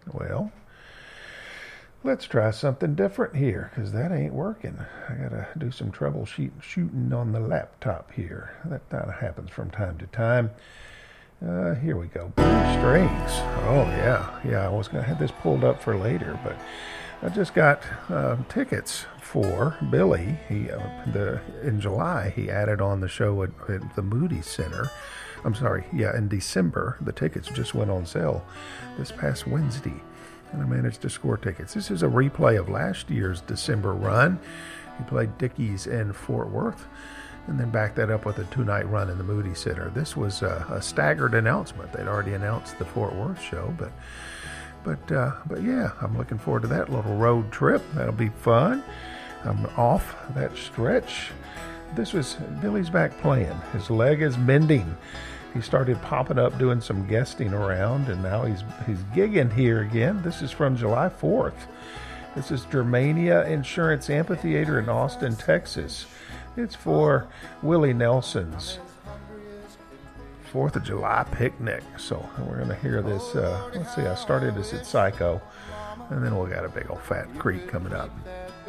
Well, let's try something different here, because that ain't working. I gotta do some troubleshooting on the laptop here. That kind of happens from time to time. Here we go. Billy Strings. Oh, yeah. I was gonna have this pulled up for later, but I just got tickets for Billy. In July, he added on the show at the Moody Center. I'm sorry, in December. The tickets just went on sale this past Wednesday, and I managed to score tickets. This is a replay of last year's December run. He played Dickies in Fort Worth, and then backed that up with a 2-night run in the Moody Center. This was a staggered announcement. They'd already announced the Fort Worth show, but yeah, I'm looking forward to that little road trip. That'll be fun. I'm off that stretch. This was Billy's back playing. His leg is mending. He started popping up, doing some guesting around, and now he's gigging here again. This is from July 4th. This is Germania Insurance Amphitheater in Austin, Texas. It's for Willie Nelson's 4th of July picnic. So we're going to hear this. Let's see, I started this at Psycho, and then we got a big old Fat Creek coming up.